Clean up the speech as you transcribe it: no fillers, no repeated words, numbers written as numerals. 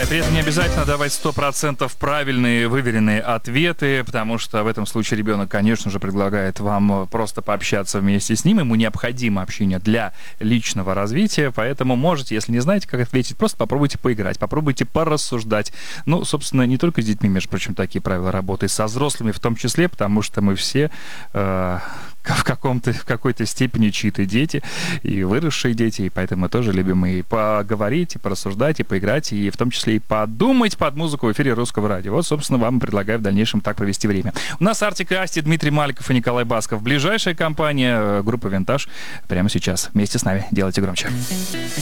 При этом не обязательно давать 100% правильные, выверенные ответы, потому что в этом случае ребенок, конечно же, предлагает вам просто пообщаться вместе с ним. Ему необходимо общение для личного развития, поэтому можете, если не знаете, как ответить, просто попробуйте поиграть, попробуйте порассуждать. Ну, собственно, не только с детьми, между прочим, такие правила работы, со взрослыми в том числе, потому что мы все в какой-то степени чьи-то дети, и выросшие дети, и поэтому мы тоже любим и поговорить, и порассуждать, и поиграть, и в том числе и подумать под музыку в эфире Русского радио. Вот, собственно, вам предлагаю в дальнейшем так провести время. У нас Артик и Асти, Дмитрий Маликов и Николай Басков. Ближайшая компания, группа «Винтаж» прямо сейчас. Вместе с нами. Делайте громче.